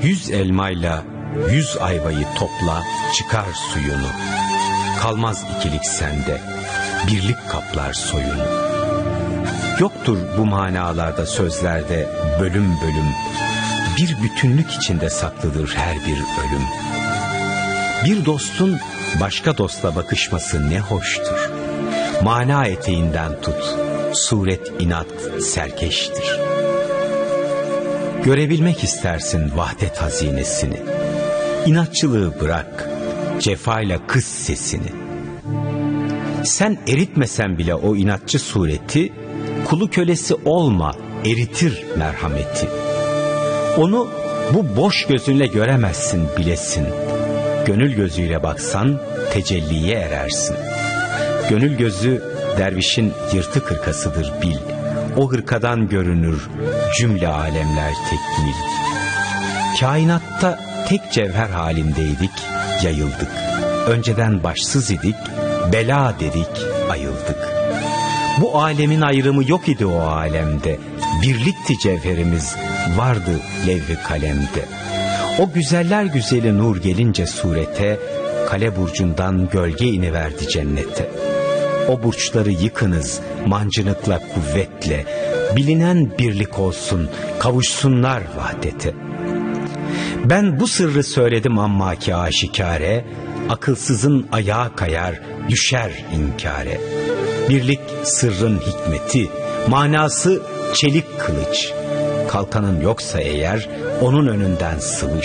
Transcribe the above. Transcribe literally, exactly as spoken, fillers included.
Yüz elmayla yüz ayvayı topla, çıkar suyunu. Kalmaz ikilik sende, birlik kaplar soyunu. Yoktur bu manalarda, sözlerde bölüm bölüm. Bir bütünlük içinde saklıdır her bir ölüm. Bir dostun başka dostla bakışması ne hoştur. Mana eteğinden tut, suret inat serkeştir. Görebilmek istersin vahdet hazinesini. İnatçılığı bırak, cefayla kıs sesini. Sen eritmesen bile o inatçı sureti, kulu kölesi olma, eritir merhameti. Onu bu boş gözünle göremezsin bilesin. Gönül gözüyle baksan tecelliye erersin. Gönül gözü dervişin yırtık hırkasıdır bil. O hırkadan görünür cümle alemler tekmil. Kainatta tek cevher halindeydik, yayıldık. Önceden başsız idik, bela dedik, ayıldık. Bu alemin ayrımı yok idi o alemde. Birlikti cevherimiz, vardı levh-i kalemde. O güzeller güzeli nur gelince surete, kale burcundan gölge iniverdi cennete. O burçları yıkınız mancınıkla kuvvetle, bilinen birlik olsun, kavuşsunlar vahdete. Ben bu sırrı söyledim amma ki aşikare, akılsızın ayağı kayar, düşer inkare. Birlik sırrın hikmeti, manası çelik kılıç. Kalkanın yoksa eğer, onun önünden sıvış.